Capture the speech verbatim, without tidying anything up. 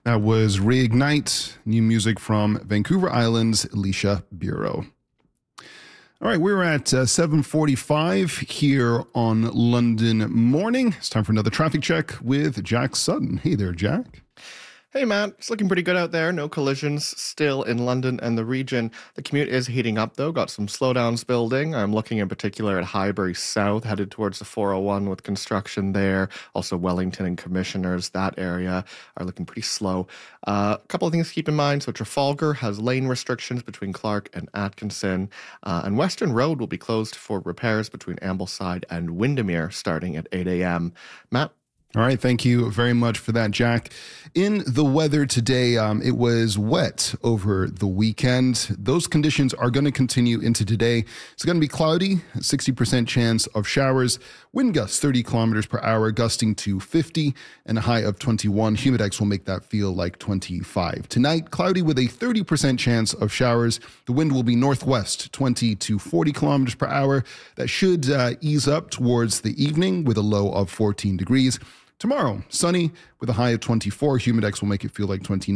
That was Reignite, new music from Vancouver Island's Alicia Bureau. All right, we're at uh, seven forty-five here on London Morning. It's time for another traffic check with Jack Sutton. Hey there, Jack. Hey, Matt. It's looking pretty good out there. No collisions still in London and the region. The commute is heating up, though. Got some slowdowns building. I'm looking in particular at Highbury South, headed towards the four oh one with construction there. Also, Wellington and Commissioners, that area are looking pretty slow. Uh, a couple of things to keep in mind. So Trafalgar has lane restrictions between Clark and Atkinson. Uh, and Western Road will be closed for repairs between Ambleside and Windermere starting at eight a.m. Matt? All right, thank you very much for that, Jack. In the weather today, um, it was wet over the weekend. Those conditions are going to continue into today. It's going to be cloudy, sixty percent chance of showers, wind gusts thirty kilometers per hour, gusting to fifty, and a high of twenty-one. Humidex will make that feel like twenty-five. Tonight, cloudy with a thirty percent chance of showers. The wind will be northwest, twenty to forty kilometers per hour. That should uh, ease up towards the evening with a low of fourteen degrees. Tomorrow, sunny with a high of twenty-four. Humidex will make it feel like twenty-nine.